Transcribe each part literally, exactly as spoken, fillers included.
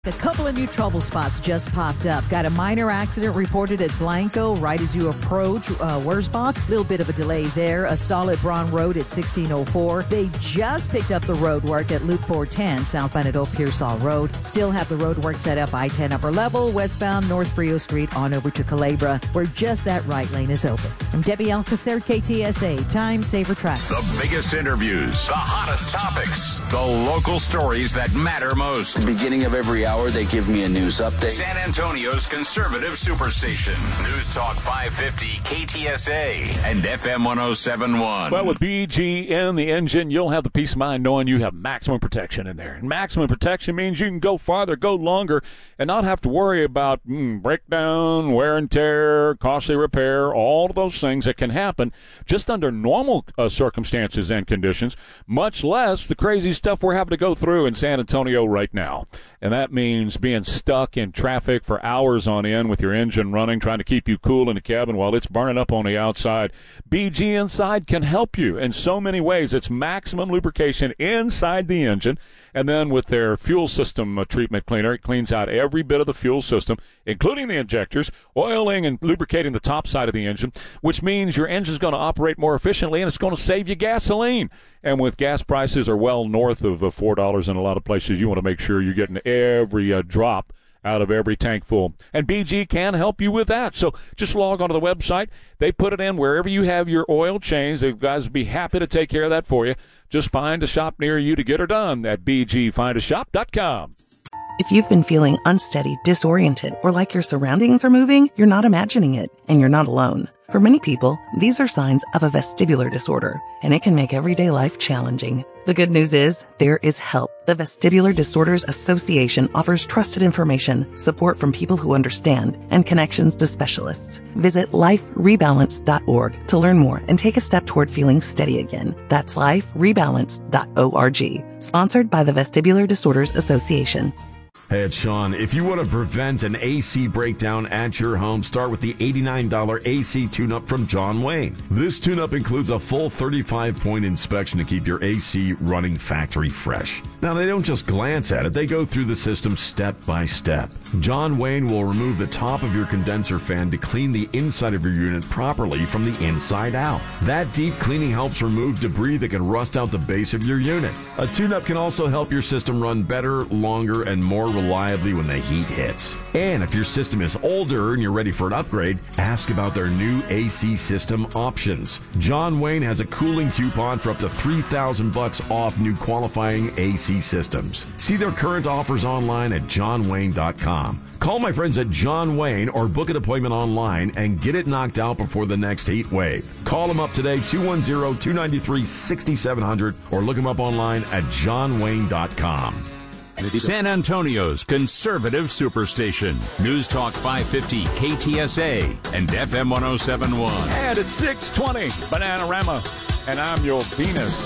A couple of new trouble spots just popped up. Got a minor accident reported at Blanco right as you approach uh, Wurzbach. A little bit of a delay there. A stall at Braun Road at sixteen oh four. They just picked up the road work at Loop four ten southbound at Old Pearsall Road. Still have the road work set up I ten upper level, westbound North Frio Street on over to Culebra, where just that right lane is open. I'm Debbie Alcacer, K T S A, Time Saver Traffic. The biggest interviews, the hottest topics, the local stories that matter most. At the beginning of every hour, they give me a news update. San Antonio's conservative superstation. News Talk five fifty K T S A and F M one oh seven point one. Well, with B G in the engine, you'll have the peace of mind knowing you have maximum protection in there. And maximum protection means you can go farther, go longer, and not have to worry about mm, breakdown, wear and tear, costly repair, all of those things that can happen just under normal uh, circumstances and conditions, much less the crazy stuff we're having to go through in San Antonio right now. And that means being stuck in traffic for hours on end with your engine running, trying to keep you cool in the cabin while it's burning up on the outside. B G Inside can help you in so many ways. It's maximum lubrication inside the engine. And then with their fuel system uh, treatment cleaner, it cleans out every bit of the fuel system, including the injectors, oiling and lubricating the top side of the engine, which means your engine's going to operate more efficiently and it's going to save you gasoline. And with gas prices are well north of uh, four dollars in a lot of places, you want to make sure you're getting every uh, drop out of every tank full. And B G can help you with that. So just log onto the website. They put it in wherever you have your oil change. The guys will be happy to take care of that for you. Just find a shop near you to get her done at b g find a shop dot com. If you've been feeling unsteady, disoriented, or like your surroundings are moving, you're not imagining it, and you're not alone. For many people, these are signs of a vestibular disorder, and it can make everyday life challenging. The good news is, there is help. The Vestibular Disorders Association offers trusted information, support from people who understand, and connections to specialists. Visit life rebalance dot org to learn more and take a step toward feeling steady again. That's life rebalance dot org. Sponsored by the Vestibular Disorders Association. Hey, it's Sean. If you want to prevent an A C breakdown at your home, start with the eighty-nine dollars A C tune-up from John Wayne. This tune-up includes a full thirty-five point inspection to keep your A C running factory fresh. Now, they don't just glance at it. They go through the system step by step. John Wayne will remove the top of your condenser fan to clean the inside of your unit properly from the inside out. That deep cleaning helps remove debris that can rust out the base of your unit. A tune-up can also help your system run better, longer, and more reliably when the heat hits. And if your system is older and you're ready for an upgrade, ask about their new A C system options. John Wayne has a cooling coupon for up to three thousand bucks off new qualifying A C systems. See their current offers online at john wayne dot com. Call my friends at John Wayne or book an appointment online and get it knocked out before the next heat wave. Call them up today, two one zero, two nine three, six seven zero zero, or look them up online at john wayne dot com. San Antonio's conservative superstation. News Talk five fifty K T S A and F M one oh seven point one. And it's six twenty, Bananarama, and I'm your Venus.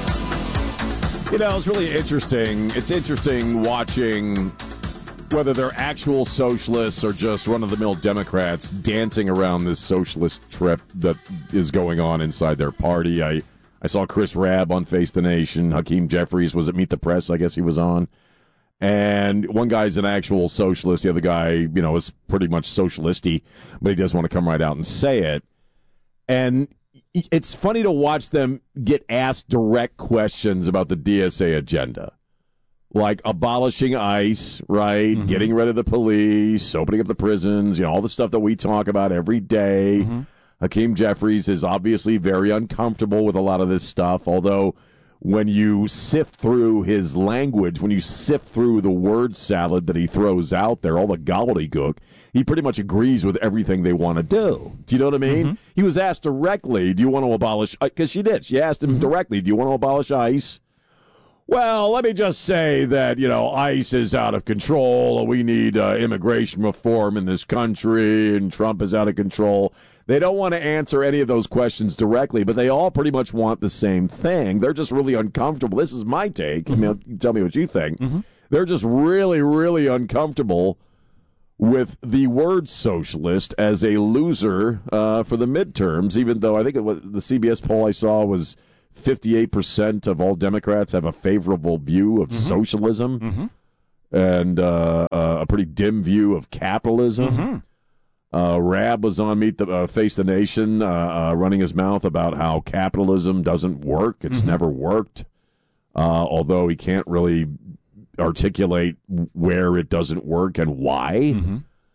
You know, it's really interesting. It's interesting watching whether they're actual socialists or just run-of-the-mill Democrats dancing around this socialist trip that is going on inside their party. I, I saw Chris Rabb on Face the Nation. Hakeem Jeffries was at Meet the Press, I guess he was on. And one guy's an actual socialist. The other guy, you know, is pretty much socialisty, but he doesn't want to come right out and say it. And it's funny to watch them get asked direct questions about the D S A agenda. Like abolishing ICE, right? Mm-hmm. Getting rid of the police, opening up the prisons, you know, all the stuff that we talk about every day. Mm-hmm. Hakeem Jeffries is obviously very uncomfortable with a lot of this stuff, although when you sift through his language, when you sift through the word salad that he throws out there, all the gobbledygook, he pretty much agrees with everything they want to do. Do you know what I mean? Mm-hmm. He was asked directly, do you want to abolish, because she did. She asked him mm-hmm. directly, do you want to abolish ICE? Well, let me just say that, you know, ICE is out of control. We need uh, immigration reform in this country, and Trump is out of control. They don't want to answer any of those questions directly, but they all pretty much want the same thing. They're just really uncomfortable. This is my take. Mm-hmm. I mean, tell me what you think. Mm-hmm. They're just really, really uncomfortable with the word socialist as a loser uh, for the midterms, even though I think it was, the C B S poll I saw was fifty-eight percent of all Democrats have a favorable view of mm-hmm. socialism. Mm-hmm. and uh, uh, a pretty dim view of capitalism. Mm-hmm. Uh, Rab was on Meet the uh, Face the Nation, uh, uh, running his mouth about how capitalism doesn't work. It's mm-hmm. never worked, uh, although he can't really articulate where it doesn't work and why. Mm-hmm.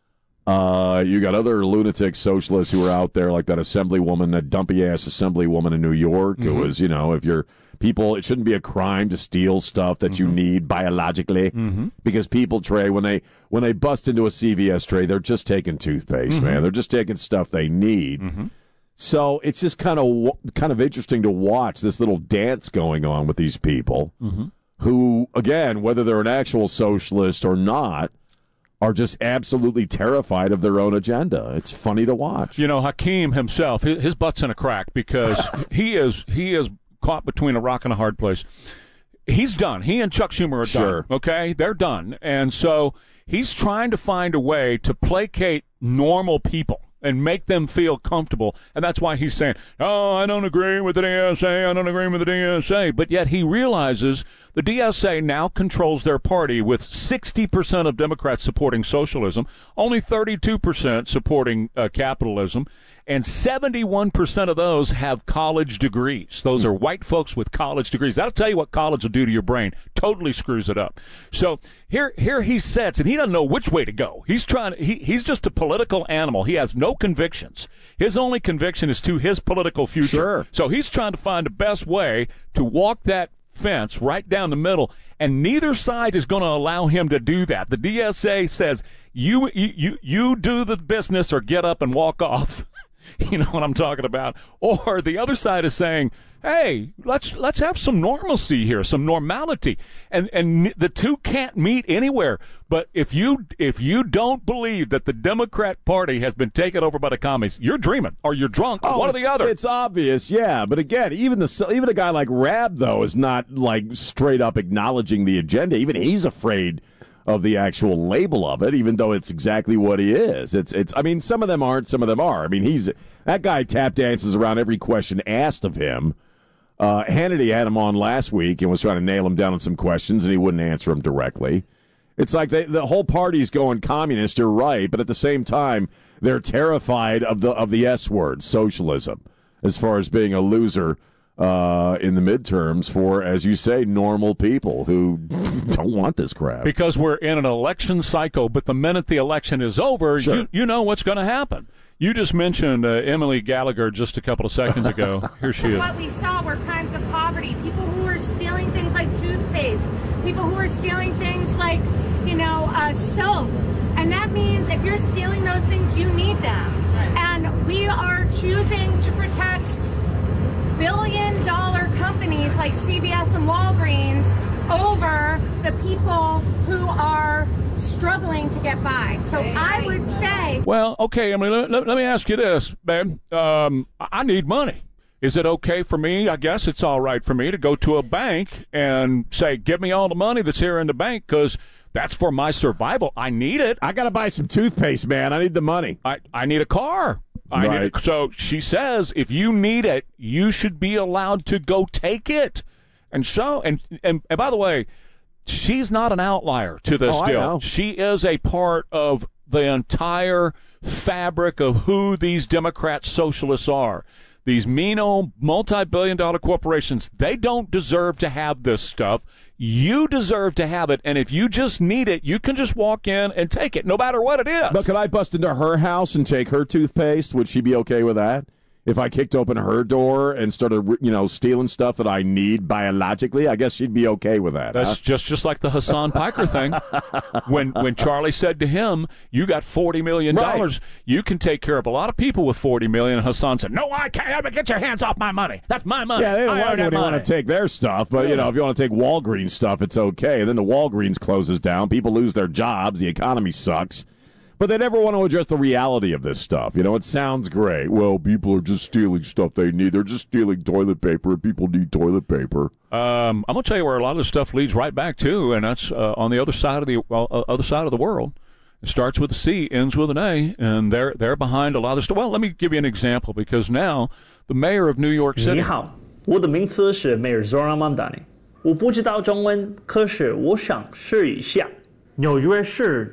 Uh, you got other lunatic socialists who are out there, like that assemblywoman, that dumpy-ass assemblywoman in New York, mm-hmm. who was, you know, if you're people, it shouldn't be a crime to steal stuff that mm-hmm. you need biologically, mm-hmm. because people, Trey, when they when they bust into a C V S tray, they're just taking toothpaste, mm-hmm. man. They're just taking stuff they need. Mm-hmm. So it's just kind of kind of interesting to watch this little dance going on with these people mm-hmm. who, again, whether they're an actual socialist or not, are just absolutely terrified of their own agenda. It's funny to watch. You know, Hakeem himself, his, his butt's in a crack because he is he is caught between a rock and a hard place. He's done. He and Chuck Schumer are sure. done. Okay, they're done, and so he's trying to find a way to placate normal people and make them feel comfortable. And that's why he's saying, oh, I don't agree with the D S A, I don't agree with the D S A. But yet he realizes the D S A now controls their party with sixty percent of Democrats supporting socialism, only thirty-two percent supporting uh, capitalism, and seventy-one percent of those have college degrees. Those are white folks with college degrees. That'll tell you what college will do to your brain. Totally screws it up. So here here he sits, and he doesn't know which way to go. He's trying. He, he's just a political animal. He has no convictions. His only conviction is to his political future. Sure. So he's trying to find the best way to walk that fence right down the middle, and neither side is going to allow him to do that. The D S A says, you you you, you do the business or get up and walk off. You know what I'm talking about? Or the other side is saying, hey, let's let's have some normalcy here, some normality. And and the two can't meet anywhere. But if you if you don't believe that the Democrat Party has been taken over by the commies, you're dreaming or you're drunk. Oh, one or the other. It's obvious, yeah. But again, even the even a guy like Rab, though, is not like straight up acknowledging the agenda. Even he's afraid of the actual label of it, even though it's exactly what he is. It's it's. I mean, some of them aren't, some of them are. I mean, he's that guy tap dances around every question asked of him. Uh, Hannity had him on last week and was trying to nail him down on some questions, and he wouldn't answer them directly. It's like they, the whole party's going communist. You're right, but at the same time, they're terrified of the of the S word, socialism, as far as being a loser uh, in the midterms for, as you say, normal people who don't want this crap. Because we're in an election cycle, but the minute the election is over, sure. you, you know what's going to happen. You just mentioned uh, Emily Gallagher just a couple of seconds ago. Here she is. What we saw were crimes of poverty, people who were stealing things like toothpaste, people who were stealing things like, you know, uh, soap. And that means if you're stealing those things, you need them. Right. And we are choosing to protect billion dollar companies like C V S and Walgreens over the people who are struggling to get by. So I would say... Well, okay, I mean, let, let, let me ask you this, babe. Um, I need money. Is it okay for me? I guess it's all right for me to go to a bank and say, give me all the money that's here in the bank because that's for my survival. I need it. I got to buy some toothpaste, man. I need the money. I, I need a car. I right. need it. So she says, if you need it, you should be allowed to go take it. And so, and, and, and by the way, she's not an outlier to this oh, deal. I know. She is a part of the entire fabric of who these Democrat socialists are. These mean old multi-billion dollar corporations, they don't deserve to have this stuff. You deserve to have it, and if you just need it, you can just walk in and take it, no matter what it is. But could I bust into her house and take her toothpaste? Would she be okay with that? If I kicked open her door and started, you know, stealing stuff that I need biologically, I guess she'd be okay with that. That's huh? just just like the Hassan Piker thing. When when Charlie said to him, "You got forty million dollars, right. You can take care of a lot of people with forty million." And Hassan said, "No, I can't. Get your hands off my money. That's my money." Yeah, they don't I like it when they want to take their stuff, but you know, if you want to take Walgreens stuff, it's okay. And then the Walgreens closes down, people lose their jobs, the economy sucks. But they never want to address the reality of this stuff. You know, it sounds great. Well, people are just stealing stuff they need. They're just stealing toilet paper, and people need toilet paper. Um, I'm going to tell you where a lot of this stuff leads right back to, and that's uh, on the other side of the uh, other side of the world. It starts with a C, ends with an A, and they're they're behind a lot of this stuff. Well, let me give you an example, because now the mayor of New York City. 你好，我的名字是 Mayor Zoran Mamdani。我不知道中文，可是我想试一下。 纽约市